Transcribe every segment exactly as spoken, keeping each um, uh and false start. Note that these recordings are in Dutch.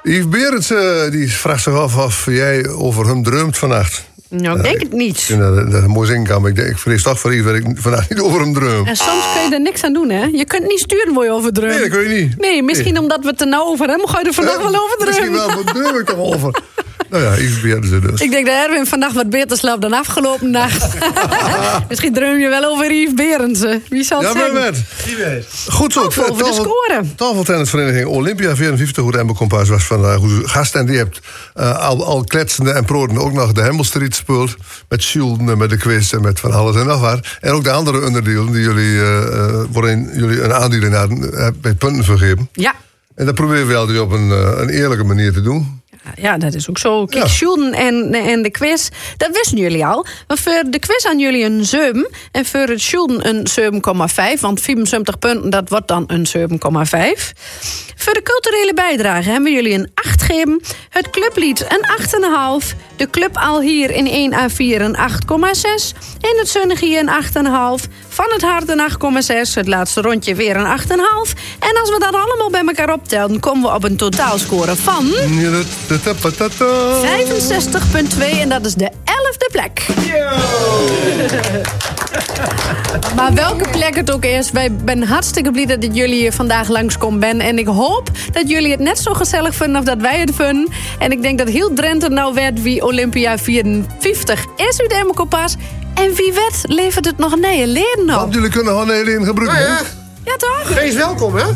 Yves Berends uh, die vraagt zich af of jij over hem droomt vannacht. Nou, ik denk het niet. Ik vind dat, dat een mooi zin kan, maar ik, denk, ik vrees toch voor Yves dat ik vandaag niet over hem droom. En soms kun je er niks aan doen, hè? Je kunt niet sturen waar je over droomt. Nee, dat kun je niet. Nee, misschien nee. omdat we het er nou over hebben, ga je er vandaag ja, wel over dromen. Misschien wel, maar droom ik toch over. Nou ja, Yves Berends dus. Ik denk dat Erwin vannacht wat beter slaapt dan afgelopen nacht. Misschien droom je wel over Yves Berends. Wie zal het ja, zeggen? Maar goed zo. Over tafel, de score. Tafeltennisvereniging Olympia vierenvijftig, hoe de Hemmelkompas was vandaag. Gast en die hebt uh, al, al kletsende en proten ook nog de Hemmelstreet gespeeld. Met Schulden, met de quiz en met van alles en nog wat. En ook de andere onderdelen die jullie, uh, waarin jullie een aandeel in hadden, uh, met punten vergeven. Ja. En dat proberen we altijd op een, uh, een eerlijke manier te doen. Ja, dat is ook zo. Kijk, ja. Schulden en, en de quiz, dat wisten jullie al. Maar voor de quiz aan jullie een zeven. En voor het Schulden een zeven komma vijf. Want vierenzeventig punten, dat wordt dan een zeven komma vijf. Voor de culturele bijdrage hebben we jullie een acht gegeven. Het clublied een acht komma vijf. De club al hier in één A vier een acht komma zes. En het Zunnegie een acht komma vijf. Van het hart een acht komma zes. Het laatste rondje weer een acht komma vijf. En als we dat allemaal bij elkaar optellen, komen we op een totaalscore van vijfenzestig komma twee. En dat is de elfde plek. Maar welke plek het ook is, wij zijn hartstikke blij dat jullie vandaag langskomen ben. En ik hoop dat jullie het net zo gezellig vinden of dat wij het vinden. En ik denk dat heel Drenthe nou weet wie Olympia vierenvijftig is uit Hemmelkompas. En wie weet levert het nog nieuwe leden op. Want jullie kunnen gewoon leden gebruiken. Ja, ja. Ja, toch? Wees welkom, hè?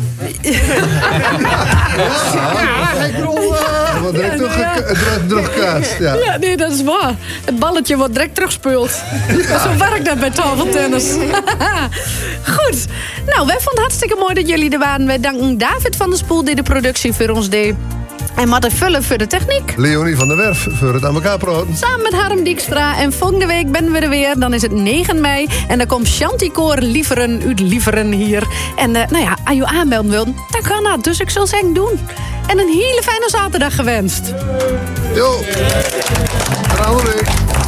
Ja, ik bedoel... Uh... wordt direct ja, teruggekaatst. Ja. ja, nee, dat is waar. Het balletje wordt direct terugspeeld. Ja. Zo werkt dat bij tafeltennis. Goed. Nou, wij vonden het hartstikke mooi dat jullie er waren. Wij danken David van der Spoel die de productie voor ons deed. En Marten Vullen voor de techniek. Leonie van der Werf voor het aan elkaar praten. Samen met Harm Dijkstra. En volgende week ben we er weer. Dan is het negen mei. En dan komt Chanticoor Lieveren uit Lieveren hier. En uh, nou ja, als je aanmelden wil, dan kan dat. Dus ik zal zeggen doen. En een hele fijne zaterdag gewenst. Jo. Tot de week.